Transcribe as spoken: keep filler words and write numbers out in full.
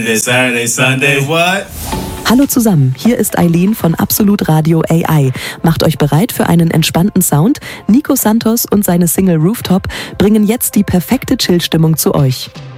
Saturday, Sunday, what? Hallo zusammen, hier ist Eileen von Absolut Radio A I. Macht euch bereit für einen entspannten Sound. Nico Santos und seine Single Rooftop bringen jetzt die perfekte Chill-Stimmung zu euch.